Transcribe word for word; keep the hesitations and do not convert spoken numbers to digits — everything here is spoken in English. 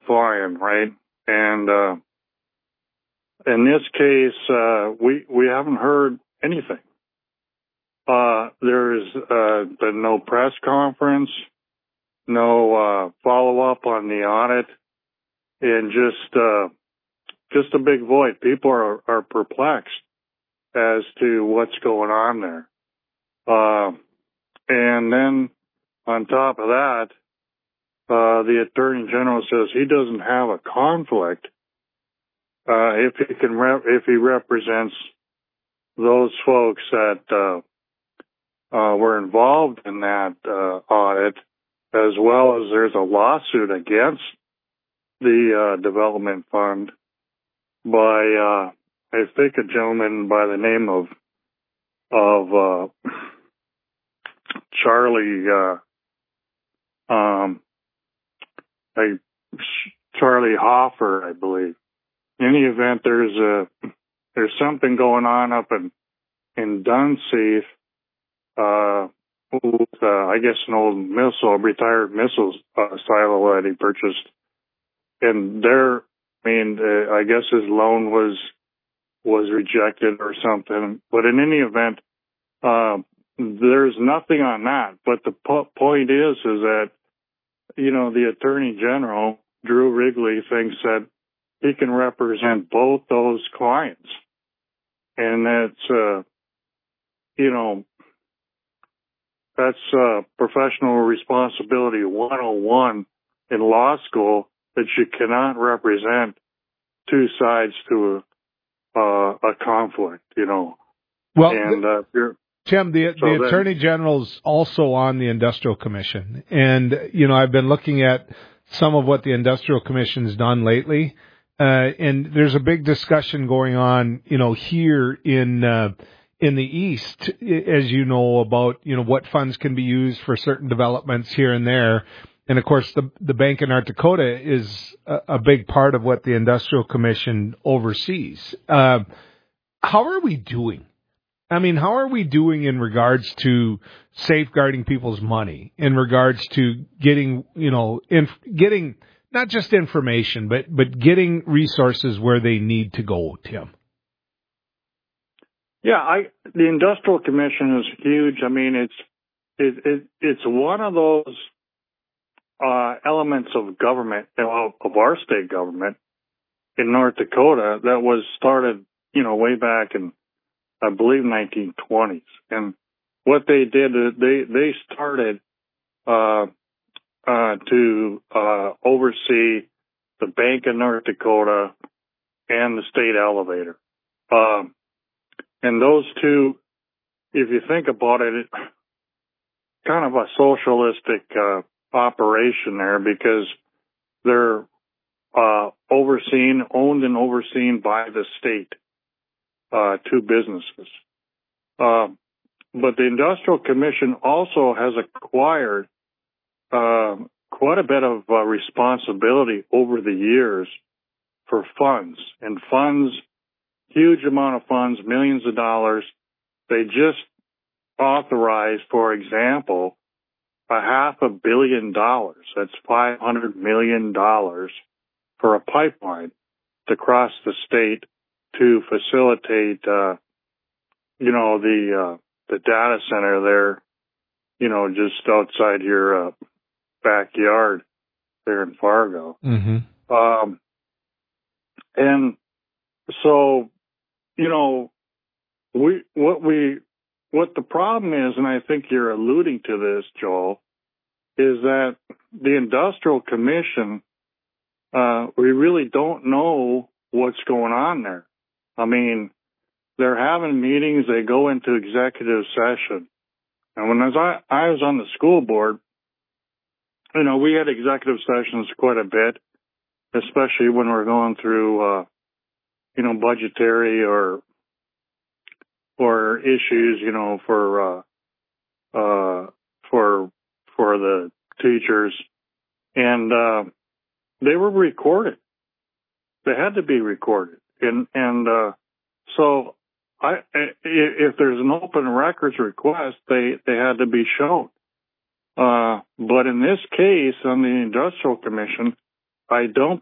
flying, right? And uh, in this case, uh, we we haven't heard anything. Uh, there's uh, been no press conference, no uh, follow-up on the audit, and just uh, just a big void. People are, are perplexed as to what's going on there. Uh, and then on top of that, uh, the Attorney General says he doesn't have a conflict uh, if he can rep- if he represents those folks that uh, uh, were involved in that uh, audit, as well as there's a lawsuit against the uh, development fund by uh, I think a gentleman by the name of of uh, Charlie uh, um, a Charlie Hoffer, I believe. In any event, there's a there's something going on up in in Dunseith, uh, with uh, I guess an old missile, retired missile uh, silo that he purchased, and there, I mean, uh, I guess his loan was was rejected or something. But in any event, uh, there's nothing on that. But the po- point is, is that you know the Attorney General Drew Wrigley thinks that he can represent both those clients, and that's uh, you know that's uh, professional responsibility one oh one in law school, that you cannot represent two sides to a, uh, a conflict, you know. Well, and uh, you're, Tim, the, so the then, Attorney General's also on the Industrial Commission. And, you know, I've been looking at some of what the Industrial Commission's done lately. Uh, and there's a big discussion going on, you know, here in, uh, in the East, as you know, about, you know, what funds can be used for certain developments here and there. And of course, the, the Bank of North Dakota is a, a big part of what the Industrial Commission oversees. Uh, how are we doing? I mean, how are we doing in regards to safeguarding people's money, in regards to getting, you know, inf- getting not just information, but, but getting resources where they need to go, Tim? Yeah, I, the Industrial Commission is huge. I mean, it's, it, it, it's one of those, uh, elements of government, of our state government in North Dakota that was started, you know, way back in, I believe, nineteen twenties. And what they did is they, they started, uh, uh, to, uh, oversee the Bank of North Dakota and the state elevator. Um, and those two, if you think about it, it kind of a socialistic, uh, operation there, because they're, uh, overseen, owned and overseen by the state. Uh, two businesses. Uh, but the Industrial Commission also has acquired uh, quite a bit of uh, responsibility over the years for funds. And funds, huge amount of funds, millions of dollars. They just authorized, for example, a half a billion dollars. That's five hundred million dollars for a pipeline to cross the state to facilitate, uh, you know, the, uh, the data center there, you know, just outside your, uh, backyard there in Fargo. Mm-hmm. Um, and so, you know, we, what we, what the problem is, and I think you're alluding to this, Joel, is that the Industrial Commission, uh, we really don't know what's going on there. I mean, they're having meetings, they go into executive session. And when I was, I was on the school board, you know, we had executive sessions quite a bit, especially when we're going through, uh, you know, budgetary or, or issues, you know, for, uh, uh, for, for the teachers. And, uh, they were recorded. They had to be recorded. And, and, uh, so I, if there's an open records request, they, they had to be shown. Uh, but in this case, on the Industrial Commission, I don't